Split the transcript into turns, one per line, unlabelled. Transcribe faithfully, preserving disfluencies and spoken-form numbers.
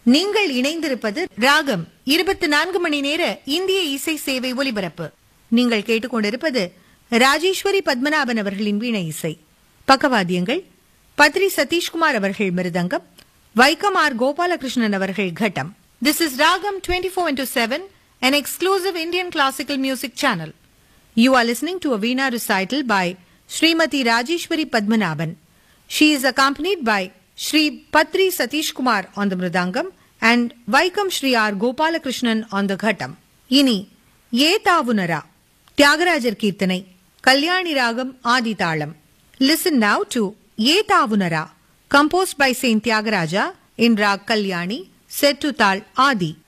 நீங்கள் இணைந்திருப்பது ராகம் இருபத்தி நான்கு மணி நேர இந்திய இசை சேவை ஒலிபரப்பு. நீங்கள் கேட்டுக்கொண்டிருப்பது ராஜேஸ்வரி பத்மநாபன் அவர்களின் வீணை இசை. பக்கவாத்தியங்கள் பத்ரி சதீஷ்குமார் அவர்கள் மிருதங்கம், வைக்கம் ஆர் கோபாலகிருஷ்ணன் அவர்கள் கட்டம். This is Ragam twenty-four into seven, an exclusive Indian classical music channel. You are listening to a Veena recital by Srimati Rajeshwari Padmanabhan. She is accompanied by Shri Patri Satish Kumar on the Mridangam and Vaikam Shri R. Gopalakrishnan on the Ghatam. Ini, Ye Tavunara, Tyagarajar Kirtanai, Kalyani Ragam Adi Talam. Listen now to Ye Tavunara, composed by Saint Tyagaraja in Rag Kalyani, set to Tal Adi.